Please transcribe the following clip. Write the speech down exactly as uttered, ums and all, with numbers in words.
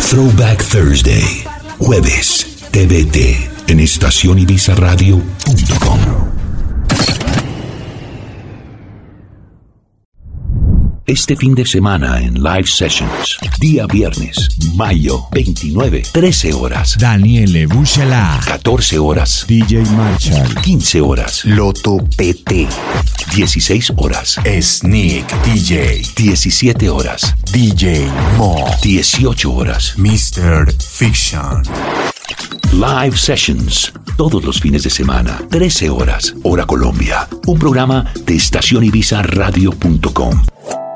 Throwback Thursday, jueves, T V T, en estación ibiza radio punto com. Este fin de semana en Live Sessions, día viernes, mayo veintinueve, trece horas. Daniele Buchala. catorce horas. D J Marshall. quince horas. Loto P T. dieciséis horas. Sneak D J. diecisiete horas. D J Mo. dieciocho horas. mister Fiction. Live Sessions, todos los fines de semana, trece horas, hora Colombia. Un programa de estación ibiza radio punto com.